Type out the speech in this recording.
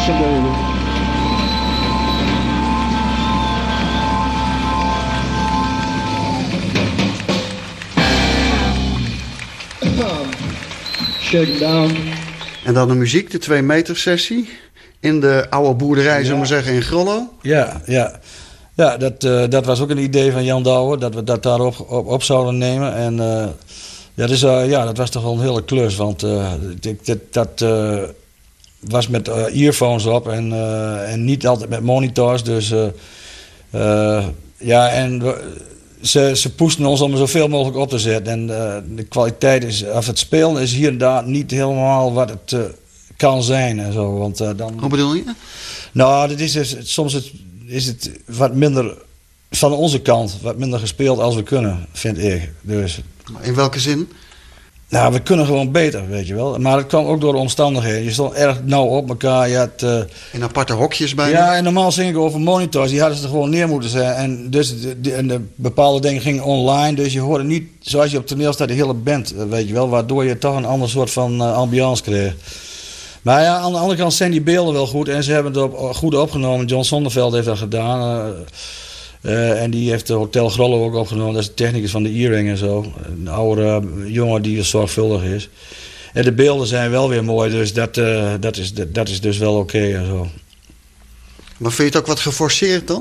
symbolen. Shake down. En dan de muziek, de 2 meter sessie. In de oude boerderij, zullen we maar zeggen, in Grollo. Ja. Ja, dat was ook een idee van Jan Douwe, dat we dat daarop op zouden nemen. En dat was toch wel een hele klus, want dat was met earphones op en niet altijd met monitors. Dus ze poesten ons om er zoveel mogelijk op te zetten. En de kwaliteit het spelen is hier en daar niet helemaal wat het kan zijn en zo. Want, Hoe bedoel je? Nou, soms is het wat minder van onze kant, wat minder gespeeld als we kunnen, vind ik. Dus, in welke zin? Nou, we kunnen gewoon beter, weet je wel. Maar het kwam ook door de omstandigheden. Je stond erg nauw op elkaar. Je had, in aparte hokjes bijna? Ja, en normaal zing ik over monitors. Die hadden ze er gewoon neer moeten zijn. En dus de bepaalde dingen gingen online. Dus je hoorde niet, zoals je op toneel staat, de hele band, weet je wel. Waardoor je toch een ander soort van ambiance kreeg. Maar ja, aan de andere kant zijn die beelden wel goed. En ze hebben het goed opgenomen. John Zonneveld heeft dat gedaan. En die heeft de Hotel Grollo ook opgenomen. Dat is de technicus van de E-Ring en zo. Een oude jongen die zorgvuldig is. En de beelden zijn wel weer mooi. Dus dat is dus wel oké en zo. Maar vind je het ook wat geforceerd dan?